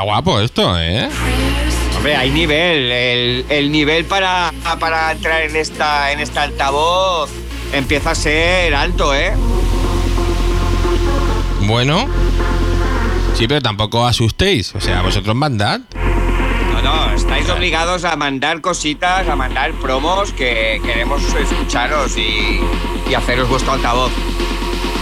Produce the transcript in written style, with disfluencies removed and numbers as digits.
guapo esto, ¿eh? Hombre, hay nivel. El nivel para entrar en esta altavoz empieza a ser alto, ¿eh? Bueno. Sí, pero tampoco asustéis. O sea, vosotros mandad. No, estáis obligados a mandar cositas, a mandar promos, que queremos escucharos y haceros vuestro altavoz.